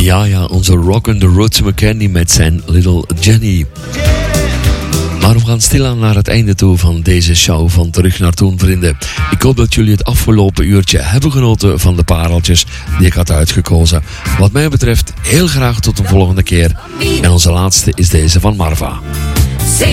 Ja, onze Rockin' the Roots McKenny met zijn Little Jenny. Maar we gaan stilaan naar het einde toe van deze show van Terug naar Toen, vrienden. Ik hoop dat jullie het afgelopen uurtje hebben genoten van de pareltjes die ik had uitgekozen. Wat mij betreft heel graag tot een volgende keer. En onze laatste is deze van Marva.